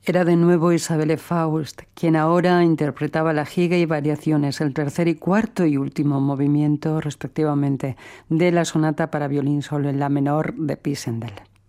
Era de nuevo Isabelle Faust, quien ahora interpretaba la giga y variaciones, el tercer y cuarto y último movimiento, respectivamente, de la sonata para violín solo en la menor de Pisendel.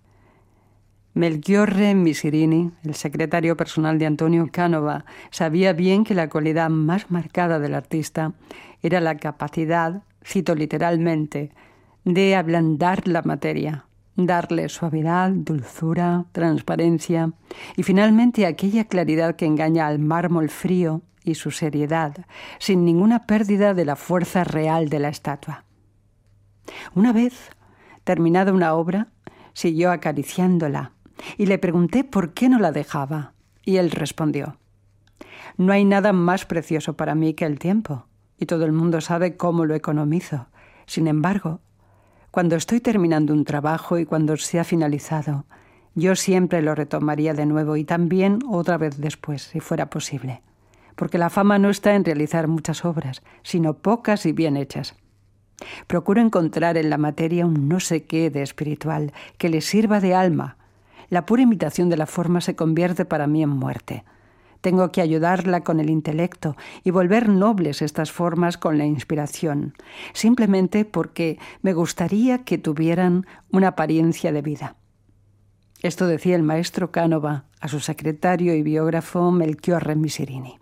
Melchiorre Misirini, el secretario personal de Antonio Canova, sabía bien que la cualidad más marcada del artista era la capacidad, cito literalmente, de ablandar la materia, darle suavidad, dulzura, transparencia y finalmente aquella claridad que engaña al mármol frío y su seriedad, sin ninguna pérdida de la fuerza real de la estatua. Una vez, terminada una obra, siguió acariciándola y le pregunté por qué no la dejaba, y él respondió: «No hay nada más precioso para mí que el tiempo, y todo el mundo sabe cómo lo economizo. Sin embargo, cuando estoy terminando un trabajo y cuando se ha finalizado, yo siempre lo retomaría de nuevo y también otra vez después, si fuera posible. Porque la fama no está en realizar muchas obras, sino pocas y bien hechas. Procuro encontrar en la materia un no sé qué de espiritual que le sirva de alma. La pura imitación de la forma se convierte para mí en muerte. Tengo que ayudarla con el intelecto y volver nobles estas formas con la inspiración, simplemente porque me gustaría que tuvieran una apariencia de vida». Esto decía el maestro Canova a su secretario y biógrafo Melchiorre Misirini.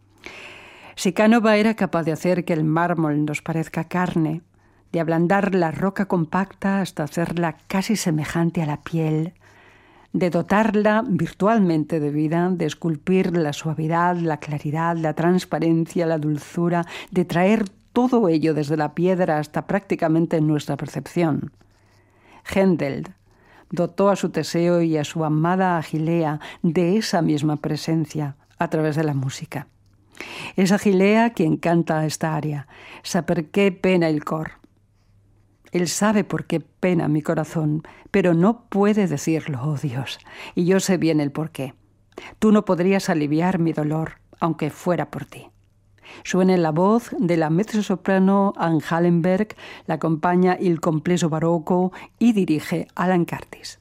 Si Canova era capaz de hacer que el mármol nos parezca carne, de ablandar la roca compacta hasta hacerla casi semejante a la piel, de dotarla virtualmente de vida, de esculpir la suavidad, la claridad, la transparencia, la dulzura, de traer todo ello desde la piedra hasta prácticamente nuestra percepción. Händel dotó a su Teseo y a su amada Agilea de esa misma presencia a través de la música. Es Agilea quien canta esta aria, «Saper qué pena il cor». Él sabe por qué pena mi corazón, pero no puede decirlo, oh Dios, y yo sé bien el por qué. Tú no podrías aliviar mi dolor, aunque fuera por ti. Suena en la voz de la mezzosoprano Anne Hallenberg, la acompaña Il Complesso Barocco y dirige Alan Curtis.